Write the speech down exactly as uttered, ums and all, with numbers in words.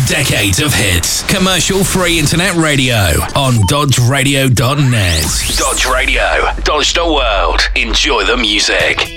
decades of hits. Commercial-free internet radio on dodge radio dot net. Dodge Radio. Dodge the world. Enjoy the music.